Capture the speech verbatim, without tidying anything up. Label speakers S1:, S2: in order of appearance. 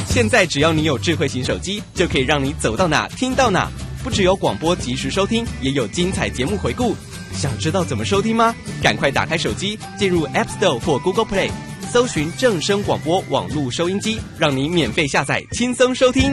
S1: 现在只要你有智慧型手机，就可以让你走到哪听到哪。不只有广播及时收听，也有精彩节目回顾。想知道怎么收听吗？赶快打开手机，进入 App Store 或 Google Play， 搜寻正声广播网络收音机，让你免费下载，轻松收听。